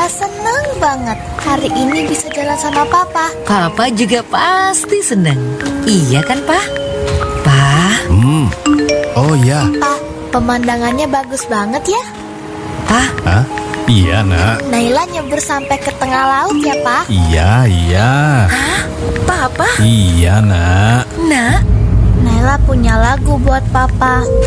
Naila senang banget hari ini bisa jalan sama Papa. Papa juga pasti senang. Iya kan, Pak? Pak? Oh ya. Pak, pemandangannya bagus banget ya. Pak? Hah? Iya, Nak. Naila nyebur sampai ke tengah laut ya, Pak. Iya. Hah? Papa? Iya, Nak. Nak? Naila punya lagu buat Papa.